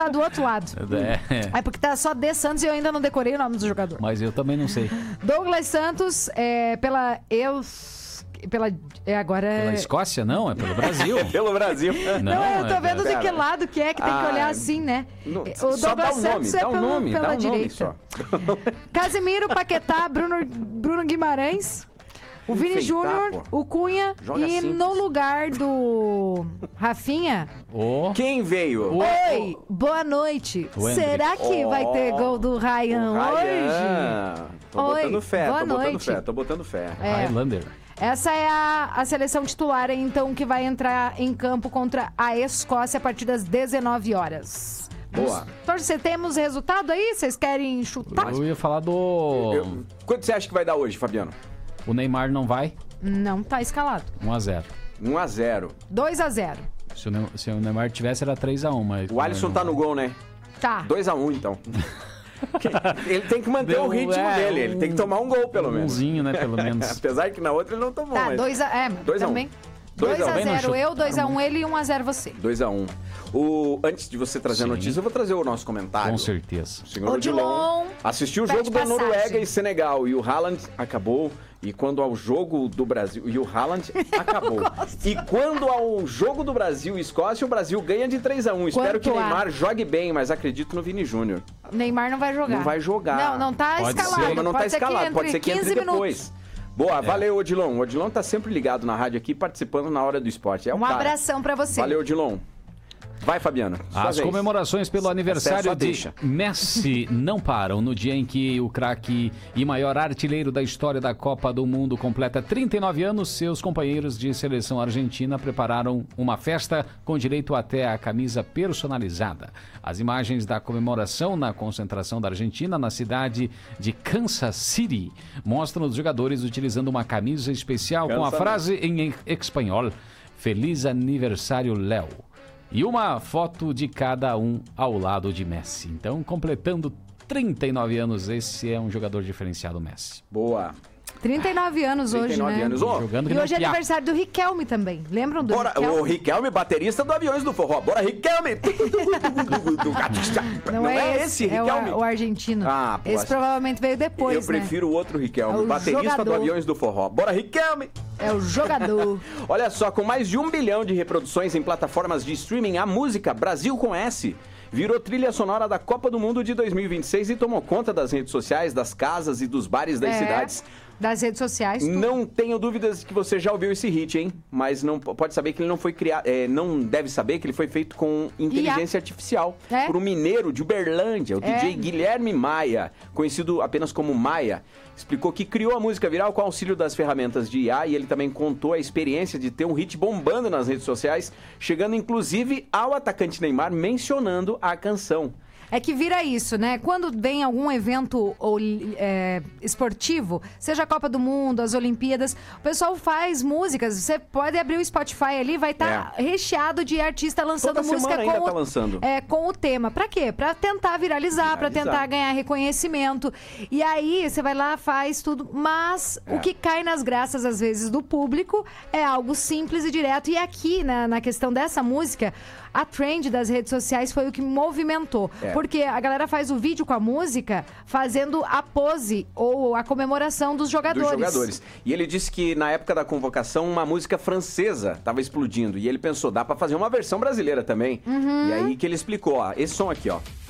do outro lado. É porque tá só D Santos e eu ainda não decorei o nome do jogador. Mas eu também não sei. Douglas Santos, agora... Pela Escócia, não, é pelo Brasil. É pelo Brasil. Não, eu tô vendo de que lado que tem que olhar assim, né? O Douglas Santos pela direita. Casemiro, Paquetá, Bruno Guimarães, o Vini Júnior, o Cunha e no lugar do Rafinha... Quem veio? Oi, boa noite. Será que vai ter gol do Ryan hoje? Tô botando fé. Highlander. Essa é a seleção titular, então, que vai entrar em campo contra a Escócia a partir das 19 horas. Boa. Temos resultado aí? Vocês querem chutar? Eu ia falar do... Quanto você acha que vai dar hoje, Fabiano? O Neymar não vai? Não tá escalado. 1-0. 1-0. 2-0. Se o Neymar tivesse, era 3-1, mas... O Alisson tá no gol, né? Tá. 2-1, então. Ele tem que manter o ritmo dele. Ele tem que tomar um gol, pelo menos. Umzinho, né, pelo menos. Apesar que na outra ele não tomou. Tá, mas... 2-1. Também. 2-0 eu, 2-1 ele e 1-0 você. 2-1. Antes de você trazer a notícia, eu vou trazer o nosso comentário. Com certeza. O senhor Odilon assistiu o jogo da Noruega e Senegal e o Haaland acabou. E quando ao jogo do Brasil... E o Haaland acabou. E quando ao jogo do Brasil e Escócia, o Brasil ganha de 3-1. Espero que Neymar jogue bem, mas acredito no Vini Júnior. Neymar não vai jogar. Não vai jogar. Não tá escalado. Mas não tá escalado. Pode ser que entre depois. Minutos. Boa, valeu, Odilon. O Odilon tá sempre ligado na rádio aqui, participando na hora do esporte. Um abração pra você. Valeu, Odilon. Vai, Fabiano. As comemorações pelo aniversário de Messi não param no dia em que o craque e maior artilheiro da história da Copa do Mundo completa 39 anos. Seus companheiros de seleção argentina prepararam uma festa com direito até a camisa personalizada. As imagens da comemoração na concentração da Argentina na cidade de Kansas City mostram os jogadores utilizando uma camisa especial com a frase em espanhol: Feliz aniversário, Léo. E uma foto de cada um ao lado de Messi. Então, completando 39 anos, esse é um jogador diferenciado, Messi. Boa. 39 anos hoje, né? Jogando e hoje é aniversário do Riquelme também. Lembram do Riquelme? O Riquelme, baterista do Aviões do Forró. Bora, Riquelme! Não é esse Riquelme? É o argentino. Esse provavelmente veio depois, Eu prefiro o outro Riquelme, baterista do Aviões do Forró. Bora, Riquelme! É o jogador. Olha só, com mais de 1 bilhão de reproduções em plataformas de streaming, a música Brasil com S virou trilha sonora da Copa do Mundo de 2026 e tomou conta das redes sociais, das casas e dos bares das cidades. Das redes sociais. Tudo. Não tenho dúvidas que você já ouviu esse hit, hein? Mas não pode saber que ele não foi criado. Não deve saber que ele foi feito com inteligência artificial. Por um mineiro de Uberlândia, o DJ Guilherme Maia, conhecido apenas como Maia, explicou que criou a música viral com auxílio das ferramentas de IA e ele também contou a experiência de ter um hit bombando nas redes sociais, chegando inclusive ao atacante Neymar mencionando a canção. É que vira isso, né? Quando vem algum evento esportivo, seja a Copa do Mundo, as Olimpíadas, o pessoal faz músicas. Você pode abrir o Spotify ali, vai estar recheado de artista lançando toda música com o tema. Pra quê? Pra tentar viralizar, pra tentar ganhar reconhecimento. E aí, você vai lá, faz tudo. Mas o que cai nas graças, às vezes, do público é algo simples e direto. E aqui, na questão dessa música, a trend das redes sociais foi o que movimentou. Porque a galera faz o vídeo com a música fazendo a pose ou a comemoração dos jogadores. E ele disse que na época da convocação uma música francesa estava explodindo. E ele pensou, dá pra fazer uma versão brasileira também. E aí que ele explicou, esse som aqui, ó.